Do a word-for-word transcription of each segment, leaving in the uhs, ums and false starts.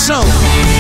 Zone.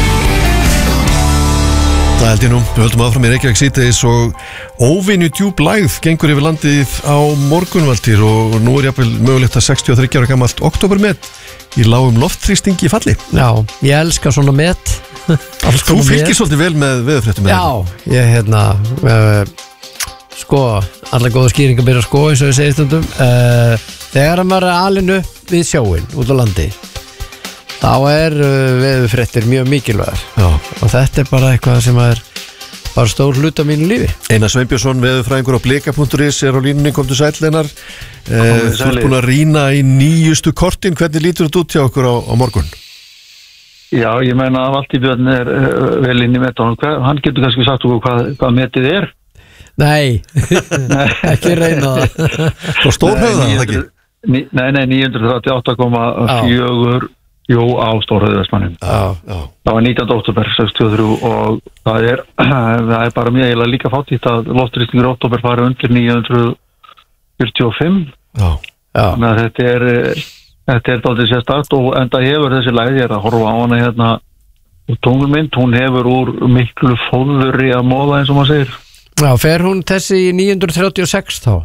Það held ég nú, við höldum áfram í Reykjavík síðdegis og óvenju djúp lægð gengur yfir landið á morgunvaltir og nú er jafnvel mögulegt að sextíu og þriggja ára gamalt októbermet í lágum loftþrýstingi í falli. Já, ég elska svona met. Þú fylgir svolítið vel með veðurfréttum. Já, ég hérna uh, sko, allar góða skýringar byrja sko eins og ég segi stundum uh, þegar maður er alinu við sjóin út á landi þá er uh, veðurfréttir mjög mikilvægar. Já. Og þetta er bara eitthvað sem er bara stór hluta mínu lífi. Einar Sveinbjörnsson, veðurfræðingur á blika punktur is er á línunni, kom til sætleinar. uh, Þú ert búin að rýna í nýjustu kortin, hvernig lítur þetta út hjá okkur á, á morgun? Já, ég meina að Valtý Björn er uh, vel inn í metunum. Hann getur kannski sagt okkur hvað, hvað metið er. Nei, ekki reyna það. Svo stórhöfða það ekki? Nei, nei, níu hundruð þrjátíu og átta komma fjögur jú á Stórhöfðarsmannum. Það var nítjánda október sextíu og þrjú og það er, það er bara mjög eiginlega líka fátítt að loftþrýstingur í október fari undir níu hundruð fjörutíu og fimm. Já. Þannig að þetta er, þetta er dálítið sérstakt og enda hefur þessi lægð, ég er að horfa á hana hérna úr tunglmynd, hún hefur úr miklu fóðurri að móða eins og maður segir. Já, fer hún þessi í níu hundruð þrjátíu og sex þá?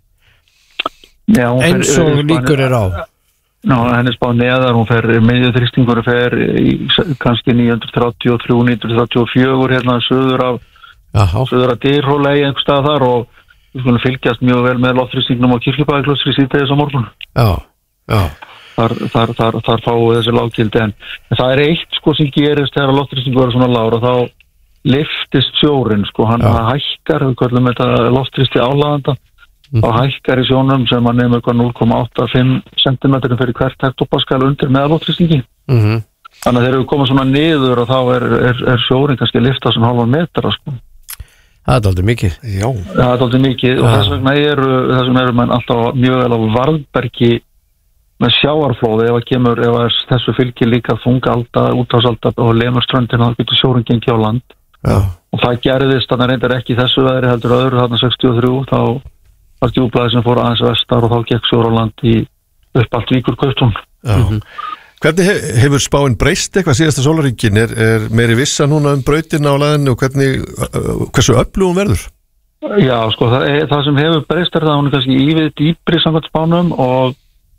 Já, eins og líkur er á. Ná, henni spáð neðar, hún fer, miðjuþrýstingur fer í kannski níu hundruð þrjátíu og þrjú, níu hundruð þrjátíu og fjögur hérna söður af, söður af Dyrhólei einhvers stað þar og við skulum fylgjast mjög vel með loftþrýstingnum á Kirkjubæjarklaustri síðdegis á morgun. Já, já. Þar, þar, þar, þar fáum við þessi lággildi en það er eitt sko sem gerist þegar loftþrýstingur er svona lágur og þá liftist sjórin sko, hann hækkar, við kallum þetta loftþrýsti álaðanda. Þá hækkar í sjónum sem að nefnir eitthvað núll komma átta fimm sentimetrum fyrir hvert hektopascal undir meðalloftþrýstingi. Mm-hmm. Þannig að þegar við komum svona niður og þá er, er, er sjórin kannski að lifta svona halvan metra sko. Það er aldrei mikið. Já. Það er aldrei mikið og þess vegna eru, þess vegna eru mann alltaf mjög vel á varðbergi með sjávarflóði ef að kemur, ef að þessu fylgir líka þungalda, úthásalda og lemurströndin þá getur sjórin gengið á land. Já. Og það gerðist, þannig reyndar ekki þessu veðri heldur öðru, þarna sextíu og þrjú, þá var djúplæði sem fór aðeins vestar og þá gekk sjór á land í upp allt Víkurkauptún. Mm-hmm. Hvernig hef, hefur spáin breyst eitthvað síðasta sólarhringinn? Er, er meiri vissa núna um brautina á læðinu og hvernig, hversu öflugum verður? Já, sko, það, er, það sem hefur breyst er það hún er kannski ívið dýpri samkvæmt spánum og,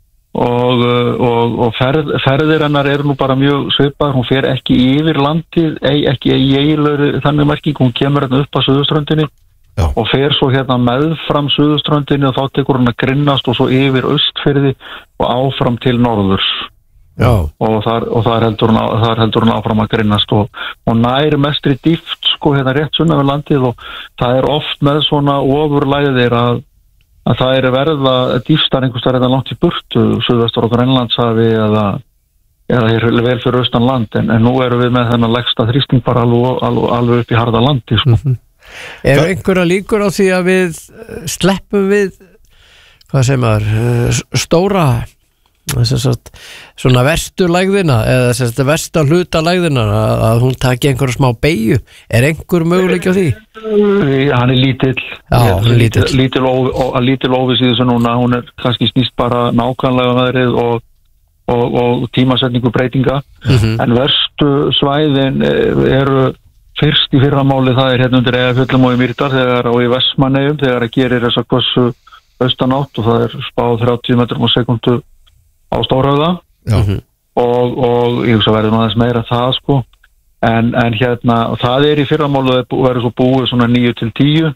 og, og, og ferð, ferðir hennar eru nú bara mjög svipar, hún fer ekki yfir landið, ekki í eiginlegri þannig merking, hún kemur hérna upp á suðurströndinni. Já. Og fer svo hérna meðfram suðurströndinni og þá tekur hún að grinnast og svo yfir Austfirði og áfram til norðurs. Já. Og þar, og þar, heldur hún á, þar heldur hún áfram að grinnast og, og nær mestri dýft sko hérna rétt sunnan við landið og það er oft með svona ofurlæðir að, að það er verða dýfstar einhvers staðar hérna langt í burtu, suðvestur og Grænlandshafi eða, eða hér vel fyrir austan land en, en nú erum við með þennan leggsta þrýsting bara alveg, alveg, alveg upp í harða landi sko. Mm-hmm. Er einhverja líkur á því að við sleppum við hvað sem er stóra sagt, svona verstu lægðina eða sagt, versta hluta lægðina að, að hún taki einhverja smá beygju er einhver möguleiki á því? Hann er lítill Já, hann er lítill lítill, lítill, lítill óviss í þessu núna hún er kannski snýst bara nákvæmlega veðrið og, og, og tímasetningu breytinga mm-hmm. en verstu svæðin eru fyrst í fyrramáli það er hérna undir Eyjafjöllum og í Mýrdal þegar og í Vestmannaeyjum þegar að gerir þessa hvassu austanátt og það er spáð þrjátíu metrum á sekundu á Stórhöfða og, og ég hugsa verður aðeins meira það sko en, en hérna það er í fyrramáli verður svo búið svona níu til tíu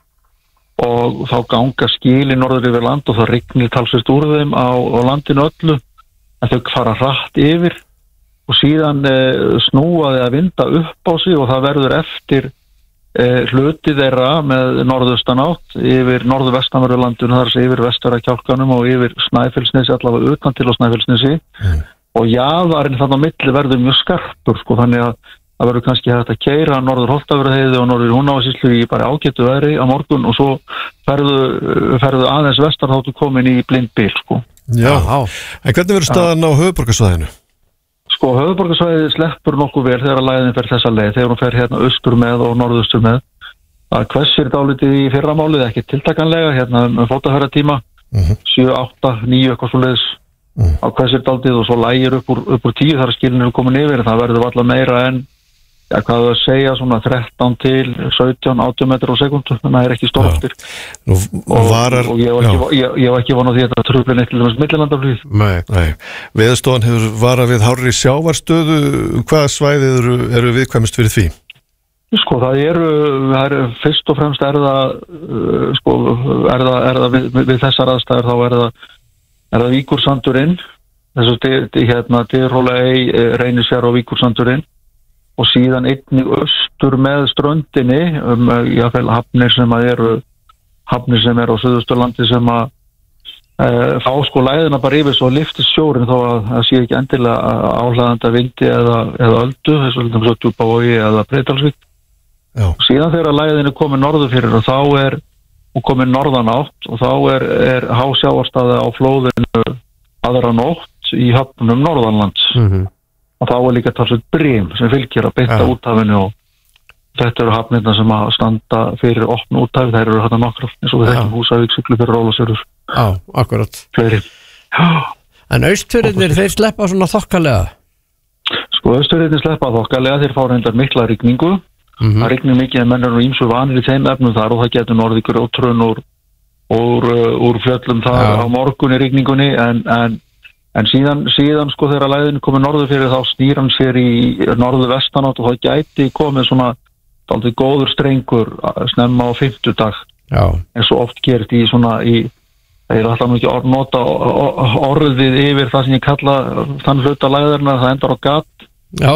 og þá ganga skil í norður yfir land og það rignir talsvert úr þeim á, á landinu öllu en þau fara hratt yfir og síðan eh, snúaði að vinda upp á sig og það verður eftir eh, hluti þeirra með norðaustanátt yfir norðvestanverðurlandinu, þar sé yfir vestara kjálkanum og yfir Snæfellsnesi, allavega utan til á Snæfellsnesi mm. og jaðarinn þannig á milli verður mjög skarpur sko, þannig að það verður kannski hægt að keyra norður Holtavörðuheiði og norður Húnavatnssýslu í bara ágætu veðri á morgun og svo ferðu, ferðu aðeins vestar þá þú komin í blind bil sko. Já, en hvernig verður staðan á höfuðborgarsvæðinu? Sko, höfuðborgarsvæðið sleppur nokkuð vel þegar að læðin fer þessa leið, þegar hún fer hérna austur með og norðaustur með. Það hvessir dálítið í fyrramálið, ekki tiltakanlega, hérna með fótafæratíma, mm-hmm. sjö, átta, níu, eitthvað svo leiðis. mm. á hversir daldið og svo lægir upp úr, upp úr tíu þar skilin eru komin yfir, það verður alltaf meira en ja, hvað það að segja, svona þrettán til sautján, átján metrar á sekundu, þannig að það er ekki stórftir og, varar, og ég hef ekki, ég, ég hef ekki vonað því að þetta trufli neitt til þess millilandaflýð. Nei, nei. Veðurstofan hefur varað við hárri sjávarstöðu, hvaða svæði eru, eru viðkvæmust fyrir því? Sko, það eru, það eru fyrst og fremst er það, uh, sko, er það, er það við, við þessar aðstæður, þá er það, er það Víkursandurinn, þessu hérna, Dyrhólaey, Reynisfjara og Víkursandurinn, og síðan einnig austur með ströndinni, um, jáfnvel hafnir sem að eru, hafnir sem eru á Suðausturlandi sem að uh, fá sko læðina bara yfir svo liftist sjórin þó að það sé ekki endilega áhlaðanda vindi eða, eða öldu, þessu litum svo Djúpavogi eða Breiðdalsvík. Já. Síðan þegar læðin er komin norður fyrir og þá er og komin norðan átt og þá er, er hásjávarstaða á flóðinu aðra nótt í höfnum norðanlands. Mhm. Og þá er líka talsveit brím sem fylgir að bytta ja. úthafinu og þetta eru hafnirna sem að standa fyrir opnu úthafi, þær eru hérna nokkrar eins og við þekkjum Húsavík, Siglufjörður, Ólafsfjörður. Já, akkurat. Fleiri. En Austfirðirnir, þeir sleppa svona þokkalega? Sko, Austfirðirnir sleppa þokkalega, þeir fá reyndar mikla rigningu. Mm-hmm. Það rignir mikið en menn eru ímsu vanir í þeim efnum þar og það getur norði grjótrun úr, úr, úr fjöllum þar ja. á morgun í rigningunni en, en En síðan, síðan sko þegar læðinu komið norður fyrir þá snýr hann sér í norðu vestanátt og það gæti komið svona dálítið góður strengur snemma á fimmtudag. Já. Eins og oft gerist í svona í, það er alltaf mikið orð nota orðið yfir það sem ég kalla þann hluta læðarinnar, það endar á gat. Já.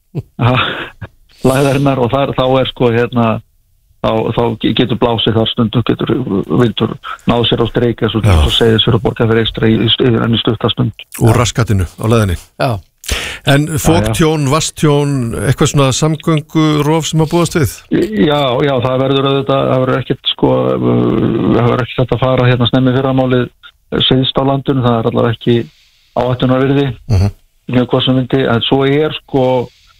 Læðarinnar og þar, þá er sko hérna Þá, þá getur blásið þar stundum, getur vindur náðu sér á streik eins og segið sér að borga fyrir ekstra í, í, í stuttastund. Úr raskatinu á leðinni. Já. En fóktjón, vasstjón, eitthvað svona samgöngurof sem að búast við? Já, já, það verður auðvitað, það verður ekkert sko, það verður ekkert þetta að fara hérna snemmi fyrramálið syðst á landinu, það er allavega ekki áhættunarvirði, uh-huh. mjög hvað sem vindi, en svo er sko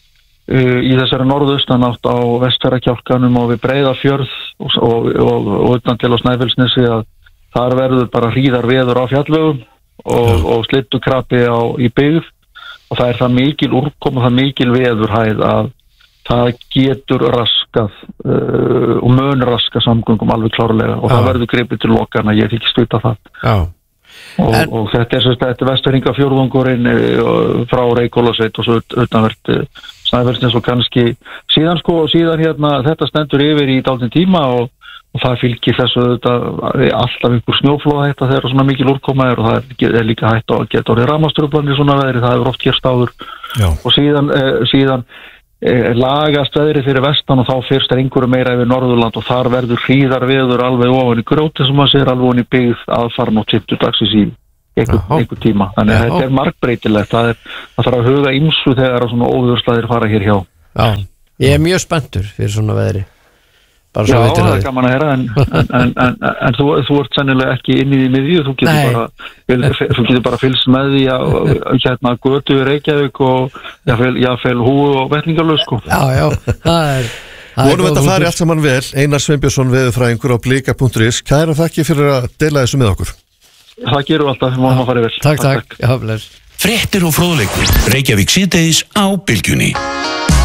Uh, í þessari norðaustanátt á Vestfjarðakjálkanum og við Breiðafjörð og, og, og, og utan til á Snæfellsnesi að þar verður bara hríðar veður á fjallvegum og, ja. og slittukrapi á, í byggð og það er það mikil úrkom og það mikil veðurhæð að það getur raskað uh, og mun raska samgöngum alveg klárlega og ja. það verður gripið til lokana, ég þykist vita það. Já. Og, en... og þetta er svo þetta Vestfjarðingafjórðungurinn frá Reykhólasveit og svo utanvert Snæfellsnes og kannski síðan sko síðan hérna þetta stendur yfir í dálítinn tíma og, og það fylgir þessu þetta alltaf einhver snjóflóða þetta þegar svona mikil úrkoma er og það er, er líka hægt að geta orðið rafmagnstruflanir í svona veðri, það hefur oft gerst áður. Já. Og síðan eh, síðan eh, lagast veðri fyrir vestan og þá fyrst er einhverju meira yfir Norðurland og þar verður hríðar veður alveg ofan í grjóti sem að sér alveg ofan í byggð aðfarn og fimmtudags í sín einhver, einhver tíma, þannig að þetta er margbreytilegt það, er, það þarf að huga ýmsu þegar svona óveðurslæðir fara hér hjá. Já, ég er mjög spenntur fyrir svona veðri. Bara Já, það er gaman að heyra en, en, en, en, en þú, þú ert sennilega ekki inn í því miðju, þú getur bara, þú getur bara fylgst með því að hérna götu í Reykjavík og jáfnvel húu og vetningarlaus sko. Já, já, það er Vonum þetta fari allt saman vel, Einar Sveinbjörnsson veðurfræðingur á blika punktur is. Kæra þakki fyrir að deila þessu með okkur. Það gerum við alltaf, við máum að fara vel. Takk, takk, takk. Já, bless. Fréttir og fróðleikur, Reykjavík síðdegis á Bylgjunni.